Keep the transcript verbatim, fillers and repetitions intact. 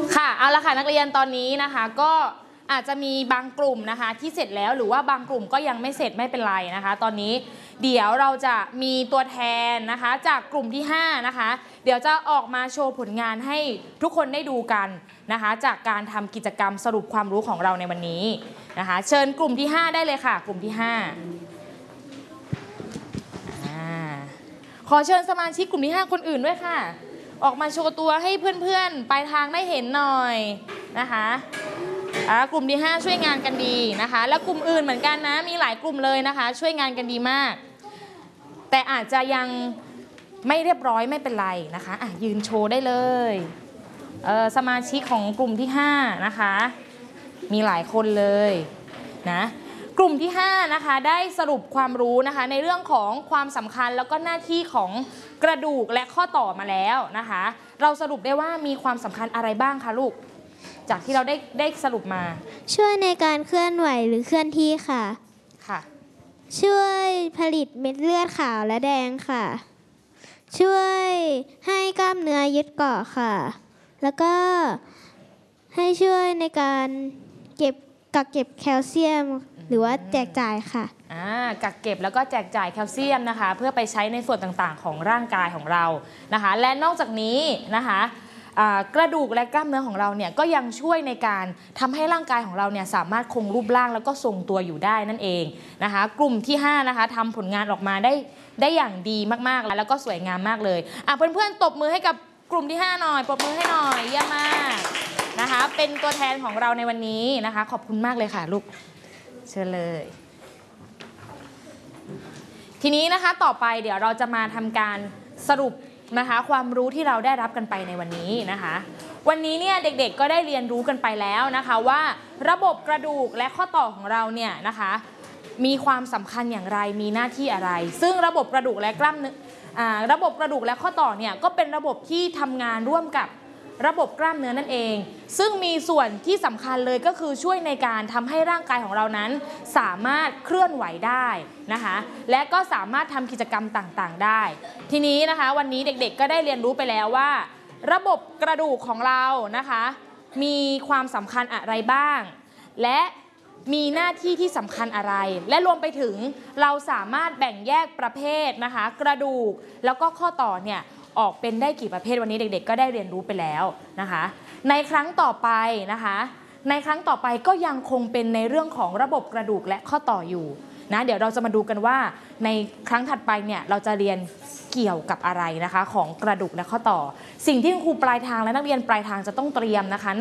ค่ะเอาละค่ะนักเรียนตอนนี้นะคะก็อาจจะมีบางกลุ่มนะคะที่เสร็จแล้วหรือว่าบางกลุ่มก็ยังไม่เสร็จไม่เป็นไรนะคะตอนนี้เดี๋ยวเราจะมีตัวแทนนะคะจากกลุ่มที่ห้านะคะเดี๋ยวจะออกมาโชว์ผลงานให้ทุกคนได้ดูกันนะคะจากการทำกิจกรรมสรุปความรู้ของเราในวันนี้นะคะเชิญกลุ่มที่ห้าได้เลยค่ะกลุ่มที่ห้าขอเชิญสมาชิกกลุ่มที่ห้าคนอื่นด้วยค่ะออกมาโชว์ตัวให้เพื่อนๆปลายทางได้เห็นหน่อยนะคะกลุ่มที่ห้าช่วยงานกันดีนะคะแล้วกลุ่มอื่นเหมือนกันนะมีหลายกลุ่มเลยนะคะช่วยงานกันดีมากแต่อาจจะยังไม่เรียบร้อยไม่เป็นไรนะคะอ่ะยืนโชว์ได้เลยเออสมาชิกของกลุ่มที่ห้านะคะมีหลายคนเลยนะกลุ่มที่ห้านะคะได้สรุปความรู้นะคะในเรื่องของความสำคัญแล้วก็หน้าที่ของกระดูกและข้อต่อมาแล้วนะคะเราสรุปได้ว่ามีความสำคัญอะไรบ้างคะลูกจากที่เราได้ได้สรุปมาช่วยในการเคลื่อนไหวหรือเคลื่อนที่ค่ะค่ะช่วยผลิตเม็ดเลือดขาวและแดงค่ะช่วยให้กล้ามเนื้อยึดเกาะค่ะแล้วก็ให้ช่วยในการเก็บกักเก็บแคลเซียมหรือว่าแจกจ่ายค่ะอ่ากักเก็บแล้วก็แจกจ่ายแคลเซียมนะคะเพื่อไปใช้ในส่วนต่างๆของร่างกายของเรานะคะและนอกจากนี้นะคะกระดูกและกล้ามเนื้อของเราเนี่ยก็ยังช่วยในการทำให้ร่างกายของเราเนี่ยสามารถคงรูปร่างแล้วก็ทรงตัวอยู่ได้นั่นเองนะคะกลุ่มที่ห้านะคะทำผลงานออกมาได้ได้อย่างดีมากๆแล้วก็สวยงามมากเลยอ่ะเพื่อนๆตบมือให้กับกลุ่มที่ห้าหน่อยปรบมือให้หน่อยเยี่ยมมากนะคะเป็นตัวแทนของเราในวันนี้นะคะขอบคุณมากเลยค่ะลูกเชิญเลยทีนี้นะคะต่อไปเดี๋ยวเราจะมาทำการสรุปนะคะความรู้ที่เราได้รับกันไปในวันนี้นะคะวันนี้เนี่ยเด็กๆก็ได้เรียนรู้กันไปแล้วนะคะว่าระบบกระดูกและข้อต่อของเราเนี่ยนะคะมีความสำคัญอย่างไรมีหน้าที่อะไรซึ่งระบบกระดูกและกล้ามเนื้อระบบกระดูกและข้อต่อเนี่ยก็เป็นระบบที่ทำงานร่วมกับระบบกล้ามเนื้อนั่นเองซึ่งมีส่วนที่สำคัญเลยก็คือช่วยในการทำให้ร่างกายของเรานั้นสามารถเคลื่อนไหวได้นะคะและก็สามารถทำกิจกรรมต่างๆได้ทีนี้นะคะวันนี้เด็กๆก็ได้เรียนรู้ไปแล้วว่าระบบกระดูกของเรานะคะมีความสำคัญอะไรบ้างและมีหน้าที่ที่สำคัญอะไรและรวมไปถึงเราสามารถแบ่งแยกประเภทนะคะกระดูกแล้วก็ข้อต่อเนี่ยออกเป็นได้กี่ประเภทวันนี้เด็กๆก็ได้เรียนรู้ไปแล้วนะคะในครั้งต่อไปนะคะในครั้งต่อไปก็ยังคงเป็นในเรื่องของระบบกระดูกและข้อต่ออยู่นะเดี๋ยวเราจะมาดูกันว่าในครั้งถัดไปเนี่ยเราจะเรียนเกี่ยวกับอะไรนะคะของกระดูกและข้อต่อสิ่งที่คุณครูปลายทางและนักเรียนปลายทางจะต้องเตรียมนะคะ